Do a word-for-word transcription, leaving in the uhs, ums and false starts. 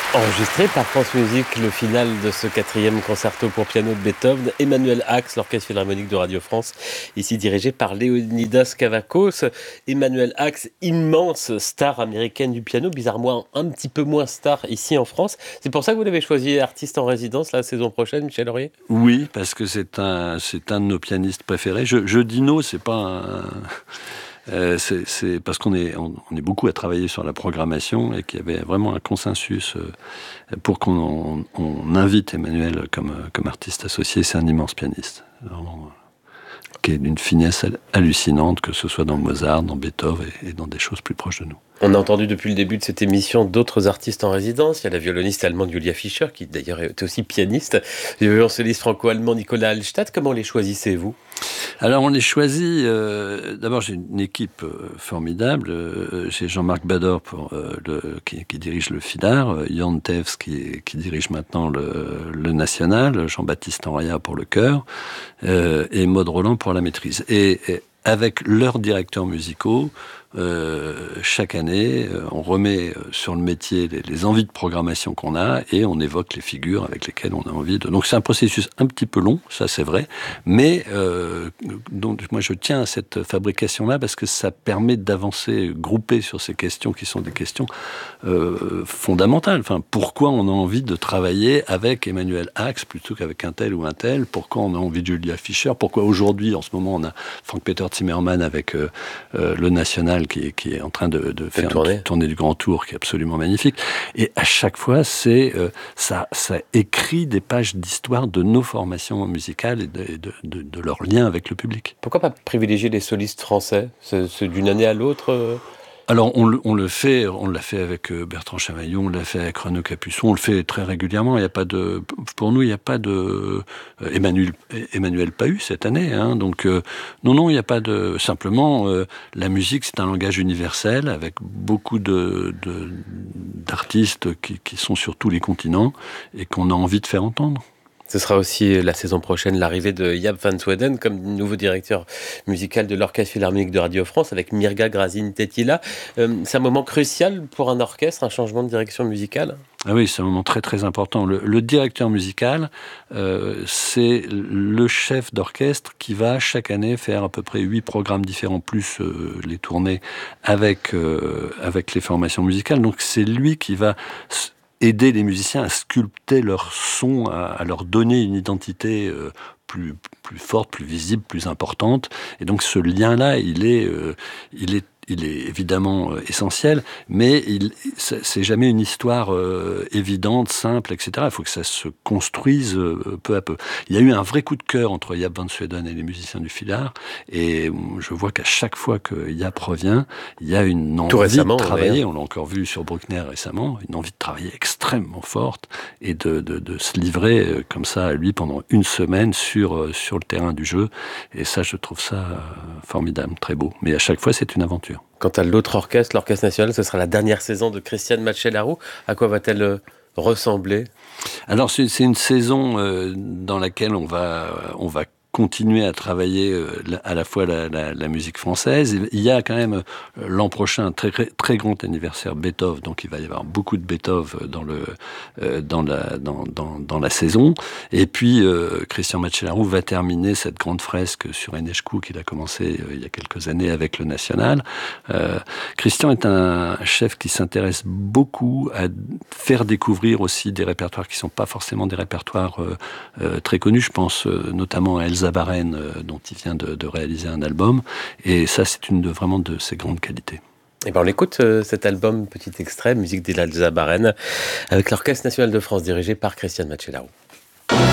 Enregistré par France Musique, le final de ce quatrième concerto pour piano de Beethoven, Emmanuel Ax, l'orchestre philharmonique de Radio France, ici dirigé par Leonidas Kavakos. Emmanuel Ax, immense star américaine du piano, bizarrement un petit peu moins star ici en France. C'est pour ça que vous l'avez choisi artiste en résidence la saison prochaine, Michel Aurier ? Oui, parce que c'est un, c'est un de nos pianistes préférés. Je, je dis no, c'est pas un... Euh, c'est, c'est parce qu'on est, on, on est beaucoup à travailler sur la programmation et qu'il y avait vraiment un consensus euh, pour qu'on on, on invite Emmanuel comme, comme artiste associé. C'est un immense pianiste, vraiment, qui est d'une finesse hallucinante, que ce soit dans Mozart, dans Beethoven et, et dans des choses plus proches de nous. On a entendu depuis le début de cette émission d'autres artistes en résidence. Il y a la violoniste allemande Julia Fischer, qui d'ailleurs est aussi pianiste. Il y a le violoncelliste franco-allemand Nicolas Hallstatt. Comment les choisissez-vous ? Alors on les choisit, euh, d'abord j'ai une équipe euh, formidable, euh, j'ai Jean-Marc Bador pour, euh, le, qui, qui dirige le Fidar, euh, Jan Tevs qui, qui dirige maintenant le, le National, Jean-Baptiste Henria pour le chœur, euh, et Maud Roland pour la maîtrise. Et, et avec leurs directeurs musicaux, Euh, chaque année, euh, on remet sur le métier les, les envies de programmation qu'on a et on évoque les figures avec lesquelles on a envie de... Donc c'est un processus un petit peu long, ça c'est vrai, mais euh, donc moi je tiens à cette fabrication-là parce que ça permet d'avancer groupé sur ces questions qui sont des questions euh, fondamentales. Enfin, pourquoi on a envie de travailler avec Emmanuel Ax plutôt qu'avec un tel ou un tel ? Pourquoi on a envie de Julia Fischer ? Pourquoi aujourd'hui, en ce moment, on a Frank-Peter Zimmermann avec euh, euh, le National Qui est, qui est en train de, de faire tournée. une tournée du Grand Tour qui est absolument magnifique. Et à chaque fois, c'est, euh, ça, ça écrit des pages d'histoire de nos formations musicales et de, de, de, de leur lien avec le public. Pourquoi pas privilégier les solistes français ? c'est, c'est d'une année à l'autre euh... Alors, on le, on le fait, on l'a fait avec Bertrand Chamaillon, on l'a fait avec Renaud Capuçon, on le fait très régulièrement. Il y a pas de, pour nous, il n'y a pas de Emmanuel, Emmanuel Pahud cette année, hein. Donc, euh, non, non, il n'y a pas de. Simplement, euh, la musique, c'est un langage universel avec beaucoup de, de d'artistes qui, qui sont sur tous les continents et qu'on a envie de faire entendre. Ce sera aussi la saison prochaine l'arrivée de Jaap van Zweden comme nouveau directeur musical de l'Orchestre Philharmonique de Radio France avec Mirga Grazin-Tettila. Euh, c'est un moment crucial pour un orchestre, un changement de direction musicale ? Ah oui, c'est un moment très très important. Le, le directeur musical, euh, c'est le chef d'orchestre qui va chaque année faire à peu près huit programmes différents, plus euh, les tournées avec, euh, avec les formations musicales. Donc c'est lui qui va aider les musiciens à sculpter leur son, à, à leur donner une identité euh, plus, plus forte, plus visible, plus importante. Et donc ce lien-là, il est, euh, il est Il est évidemment euh, essentiel, mais il, c'est jamais une histoire euh, évidente, simple, et cetera. Il faut que ça se construise euh, peu à peu. Il y a eu un vrai coup de cœur entre Jaap van Zweden et les musiciens du Fidar, et je vois qu'à chaque fois que Jaap revient, il y a une envie de travailler. On l'a encore vu sur Bruckner récemment, une envie de travailler extrêmement forte et de, de, de se livrer euh, comme ça à lui pendant une semaine sur, euh, sur le terrain du jeu. Et ça, je trouve ça euh, formidable, très beau. Mais à chaque fois, c'est une aventure. Quant à l'autre orchestre, l'Orchestre National, ce sera la dernière saison de Christiane Matchel-Larou. À quoi va-t-elle euh, ressembler ? Alors, c'est, c'est une saison euh, dans laquelle on va, on va continuer à travailler euh, à la fois la, la, la musique française. Il y a quand même euh, l'an prochain un très, très grand anniversaire Beethoven, donc il va y avoir beaucoup de Beethoven dans, le, euh, dans, la, dans, dans, dans la saison. Et puis, euh, Christian Matchel-Larou va terminer cette grande fresque sur Enescu qu'il a commencé euh, il y a quelques années avec le National. Euh, Christian est un chef qui s'intéresse beaucoup à faire découvrir aussi des répertoires qui ne sont pas forcément des répertoires euh, euh, très connus. Je pense euh, notamment à Elsa Baren, euh, dont il vient de, de réaliser un album. Et ça, c'est une de, vraiment de ses grandes qualités. Et ben on écoute euh, cet album, petit extrait, musique d'Elsa Baren, avec l'Orchestre National de France, dirigé par Christiane Matchel-Larou.